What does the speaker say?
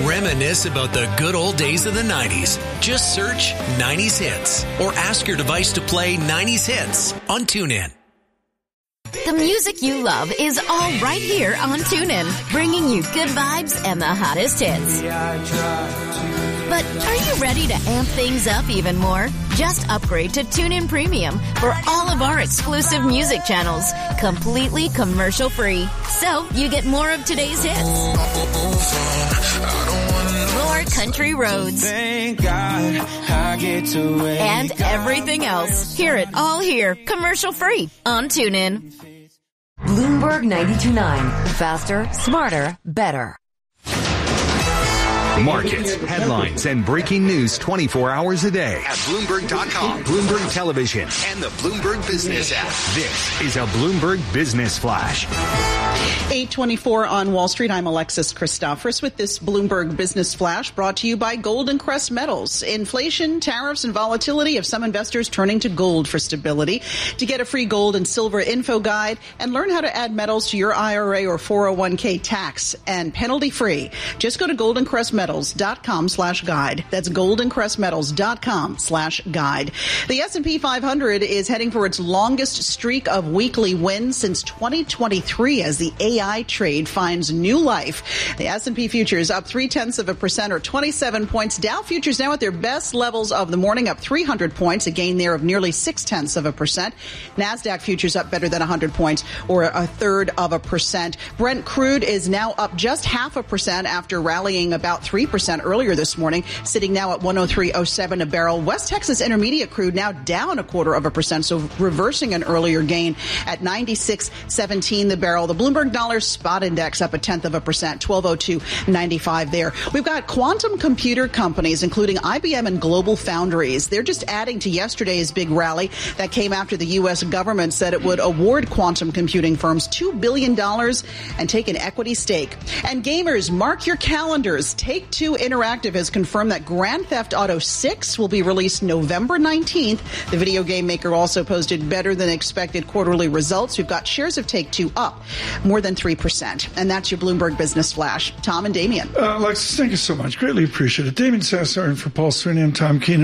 Reminisce about the good old days of the 90s. Just search 90s Hits or ask your device to play 90s Hits on TuneIn. The music you love is all right here on TuneIn, bringing you good vibes and the hottest hits. But are you ready to amp things up even more? Just upgrade to TuneIn Premium for all of our exclusive music channels, completely commercial-free. So you get more of today's hits, more country roads, thank God I get to and everything else. Hear it all here, commercial-free on TuneIn. Bloomberg 92.9. Faster, smarter, better. Markets, headlines, and breaking news 24 hours a day at Bloomberg.com, Bloomberg Television, and the Bloomberg Business app. This is a Bloomberg Business Flash. 8:24 on Wall Street. I'm Alexis Christophorous with this Bloomberg Business Flash brought to you by Golden Crest Metals. Inflation, tariffs, and volatility have some investors turning to gold for stability. To get a free gold and silver info guide and learn how to add metals to your IRA or 401k tax and penalty free, just go to goldencrestmetals.com/guide. That's goldencrestmetals.com/guide. The S&P 500 is heading for its longest streak of weekly wins since 2023 as the AI trade finds new life. The S&P futures up 0.3% or 27 points. Dow futures now at their best levels of the morning, up 300 points, a gain there of nearly 0.6%. NASDAQ futures up better than 100 points or 1/3%. Brent crude is now up just 0.5% after rallying about 3% earlier this morning, sitting now at 103.07 a barrel. West Texas Intermediate crude now down 0.25%, so reversing an earlier gain at 96.17 the barrel. The Bloomberg Dollar Spot Index up 0.1%, 1202.95 there. We've got quantum computer companies, including IBM and Global Foundries. They're just adding to yesterday's big rally that came after the U.S. government said it would award quantum computing firms $2 billion and take an equity stake. And gamers, mark your calendars. Take-Two Interactive has confirmed that Grand Theft Auto 6 will be released November 19th. The video game maker also posted better than expected quarterly results. We've got shares of Take-Two up more than 3%. And that's your Bloomberg Business Flash. Tom and Damien. Alexis, thank you so much. Greatly appreciate it. Damien Sassar and for Paul Sweeney and Tom Keenan.